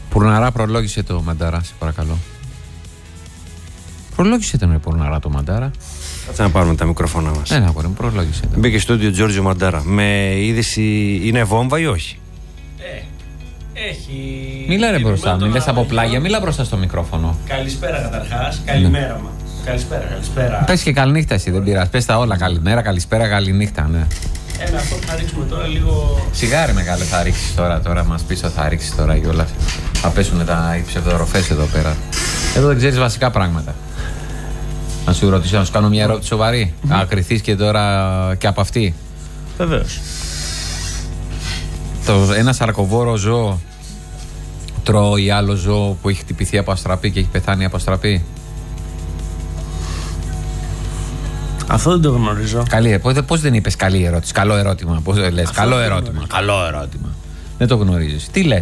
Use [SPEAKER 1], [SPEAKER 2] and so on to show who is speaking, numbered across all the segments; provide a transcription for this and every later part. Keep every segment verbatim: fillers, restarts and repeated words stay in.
[SPEAKER 1] Πουρναρά, προλόγησε το Μαντάρα, σε παρακαλώ. Προλόγησε τον ρε Πουρναρά το Μαντάρα.
[SPEAKER 2] Κάτσε να πάρουμε τα μικρόφωνα μας.
[SPEAKER 1] Ένα αγόρι μου, προλόγησε τον.
[SPEAKER 2] Μπήκε στο στούντιο Τζόρτζιο Μαντάρα. Με είδηση, είναι βόμβα ή όχι?
[SPEAKER 3] Ε, έχει...
[SPEAKER 1] Μίλα ρε μπροστά, μιλάς από πλάγια, μίλα μπροστά στο μικρόφωνο.
[SPEAKER 3] Καλησπέρα καταρχάς, καλημέρα ναι. μα. Καλησπέρα, καλησπέρα.
[SPEAKER 1] Πες και καληνύχτα εσύ, δεν πειράζει. Πες τα όλα, καλημέρα, καλησπέρα, καληνύχτα, ναι.
[SPEAKER 3] Ε, με αυτό που θα ρίξουμε τώρα λίγο...
[SPEAKER 1] Σιγάρι μεγάλε θα ρίξεις τώρα, τώρα μας πεις ότι θα ρίξεις τώρα κιόλας. Θα πέσουνε τα οι ψευδοροφές εδώ πέρα. Εδώ δεν ξέρεις βασικά πράγματα. Να σου ρωτήσω, να σου κάνω μια ερώτηση σοβαρή. Mm-hmm. Να κρυθείς και τώρα και από αυτή.
[SPEAKER 3] Βεβαίως.
[SPEAKER 1] Το, ένα σαρκοβόρο ζώο τρώει άλλο ζώο που έχει χτυπηθεί από αστραπή και έχει πεθάνει από αστραπή?
[SPEAKER 3] Αυτό δεν το γνωρίζω.
[SPEAKER 1] Καλή, πώς δεν είπες καλή ερώτηση? Καλό ερώτημα. Πώς δεν λες? Καλό ερώτημα. Καλό ερώτημα. Δεν το γνωρίζεις. Τι λες?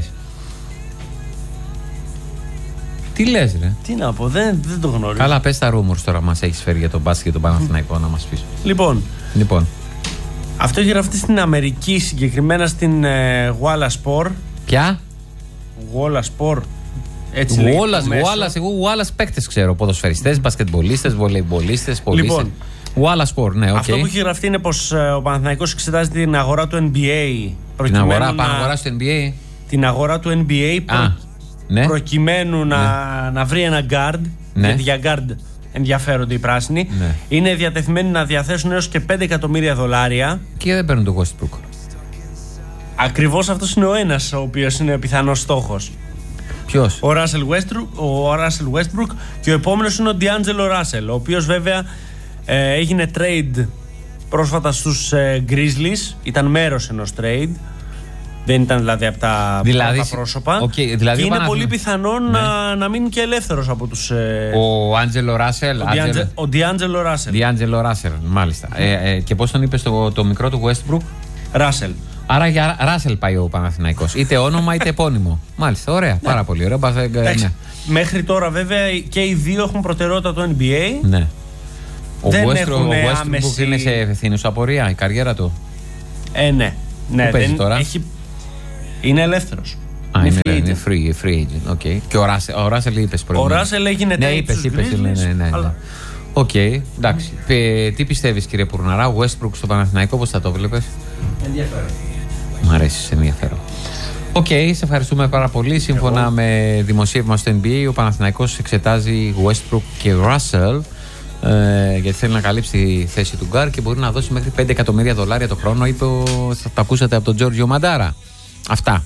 [SPEAKER 1] Τι λες ρε?
[SPEAKER 3] Τι να πω, δεν, δεν το γνωρίζω.
[SPEAKER 1] Καλά, πες τα rumors τώρα μας έχεις φέρει για τον μπάσκετ και τον Παναθηναϊκό να μας πεις.
[SPEAKER 3] Λοιπόν,
[SPEAKER 1] λοιπόν.
[SPEAKER 3] αυτό έχει γραφτεί στην Αμερική, συγκεκριμένα στην ε, Wallace Sport.
[SPEAKER 1] Ποια?
[SPEAKER 3] Wallace Sport. Έτσι λέει.
[SPEAKER 1] Wallace, εγώ Wallace παίκτες ξέρω. Ποδοσφαιριστές, μπασκετμπολίστες, βολεϊμπολίστες, πολίστες.
[SPEAKER 3] Λοιπόν,
[SPEAKER 1] Wallace Sport, ναι, okay.
[SPEAKER 3] Αυτό που έχει γραφτεί είναι πως ε, ο Παναθηναϊκός εξετάζει την αγορά του N B A.
[SPEAKER 1] Την αγορά,
[SPEAKER 3] να...
[SPEAKER 1] πάνω αγορά στο N B A.
[SPEAKER 3] Την αγορά του N B A προ...
[SPEAKER 1] Α, ναι.
[SPEAKER 3] προκειμένου
[SPEAKER 1] ναι.
[SPEAKER 3] Να, να βρει ένα guard.
[SPEAKER 1] Ναι.
[SPEAKER 3] Γιατί για guard ενδιαφέρονται οι πράσινοι.
[SPEAKER 1] Ναι.
[SPEAKER 3] Είναι διατεθειμένοι να διαθέσουν έως και πέντε εκατομμύρια δολάρια.
[SPEAKER 1] Και δεν παίρνουν το Westbrook.
[SPEAKER 3] Ακριβώς αυτός είναι ο ένας ο οποίος είναι πιθανός στόχος.
[SPEAKER 1] Ποιος?
[SPEAKER 3] Ο Russell Westbrook, ο Russell Westbrook και ο επόμενος είναι ο D'Angelo Russell, ο οποίος βέβαια ε, έγινε trade πρόσφατα στους ε, Grizzlies. Ήταν μέρος ενός trade. Δεν ήταν δηλαδή από τα
[SPEAKER 1] δηλαδή,
[SPEAKER 3] πρώτα πρόσωπα.
[SPEAKER 1] Okay, δηλαδή
[SPEAKER 3] και είναι
[SPEAKER 1] παναθ...
[SPEAKER 3] πολύ πιθανό ναι. να, να μείνει και ελεύθερος από τους... Ε...
[SPEAKER 1] Ο Άντζελο Ράσελ.
[SPEAKER 3] Ο D'Angelo Russell.
[SPEAKER 1] D'Angelo Russell, μάλιστα. Ε, ε, και πώς τον είπες το, το μικρό του Westbrook?
[SPEAKER 3] Russell.
[SPEAKER 1] Άρα για Ράσελ πάει ο Παναθηναϊκός. Είτε όνομα είτε επώνυμο. Μάλιστα, ωραία, ναι. Πάρα πολύ ωραία. Ναι.
[SPEAKER 3] Μέχρι τώρα βέβαια και οι δύο έχουν προτεραιότητα το N B A.
[SPEAKER 1] Ναι. Ο
[SPEAKER 3] δεν
[SPEAKER 1] Westbrook,
[SPEAKER 3] έχουν
[SPEAKER 1] ο Westbrook
[SPEAKER 3] άμεση...
[SPEAKER 1] είναι σε ευθύνουσα πορεία η καριέρα του.
[SPEAKER 3] Ε, ναι. ναι
[SPEAKER 1] Πού παίζει
[SPEAKER 3] δεν
[SPEAKER 1] τώρα?
[SPEAKER 3] Έχει... Είναι ελεύθερος.
[SPEAKER 1] Α, είναι, free, είναι free, free agent. Okay. Και ο Ράσελ, ο Ράσελ είπες προηγούμενα.
[SPEAKER 3] Ο Ράσελ έγινε
[SPEAKER 1] ναι, είπες, είπες, ναι, ναι, ναι.
[SPEAKER 3] Αλλά...
[SPEAKER 1] Οκ, okay, εντάξει. Πε, τι πιστεύεις κύριε Πουρναρά, ο Westbrook στο Παναθηναϊκό, πώς θα το βλέπεις?
[SPEAKER 3] Ενδιαφέρον.
[SPEAKER 1] Μ' αρέσει, σε ενδιαφέρον. Οκ, okay, σε ευχαριστούμε πάρα πολύ. Σύμφωνα Εγώ. με δημοσίευμα στο N B A, ο Παναθηναϊκός εξετάζει Westbrook και Russell ε, γιατί θέλει να καλύψει τη θέση του Γκάρ και μπορεί να δώσει μέχρι πέντε εκατομμύρια δολάρια το χρόνο. Είπε, ο, θα το ακούσατε από τον Τζόρτζιο Μαντάρα. Αυτά.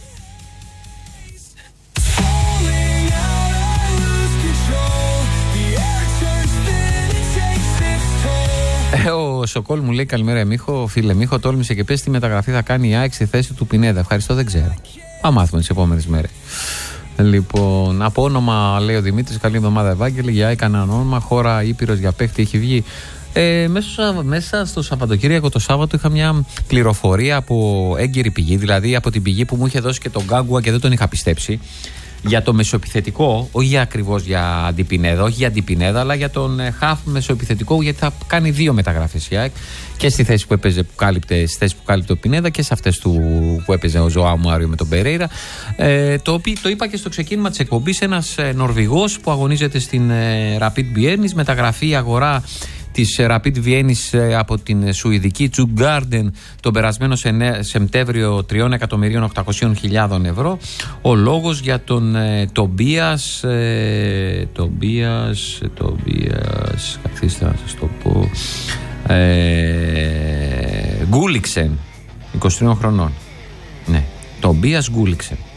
[SPEAKER 1] Ο Σοκόλ μου λέει καλημέρα Μίχο, φίλε Μίχο, τόλμησε και πες τι μεταγραφή θα κάνει η ΑΕΚ στη θέση του Πινέδα. Ευχαριστώ, δεν ξέρω. Θα μάθουμε τις επόμενες μέρες. Λοιπόν, από όνομα λέει ο Δημήτρης, καλή εβδομάδα Ευάγγελη, για ΑΕΚ ένα όνομα, χώρα Ήπειρος για παίχτη έχει βγει. Ε, μέσα, μέσα στο Σαββατοκύριακο το Σάββατο είχα μια πληροφορία από έγκυρη πηγή, δηλαδή από την πηγή που μου είχε δώσει και τον Γκάγκουα και δεν τον είχα πιστέψει. Για το μεσοεπιθετικό, όχι για ακριβώς για αντιπινέδα, όχι για αντιπινέδα, αλλά για τον χαφ μεσοεπιθετικό, γιατί θα κάνει δύο μεταγραφές η ΑΕΚ και στη θέση που έπαιζε που κάλυπτε, στη θέση που κάλυπτε ο Πινέδα και σε αυτές του που έπαιζε ο Ζωά Μουάριο με τον Περέιρα. Ε, το, το είπα και στο ξεκίνημα της εκπομπής, ένας ε, Νορβηγός που αγωνίζεται στην ε, Rapid Vienna, μεταγραφή αγορά της Rapid Vienna από την Σουηδική Djurgården τον περασμένο Σεπτέμβριο τρία εκατομμύρια οκτακόσιες χιλιάδες ευρώ. Ο λόγος για τον ε, Τομπίας ε, Τομπίας Τομπίας καθίστε να σας το πω ε, Γκούλιξεν, είκοσι τριών χρονών. Ναι, Τομπίας Γκούλιξεν.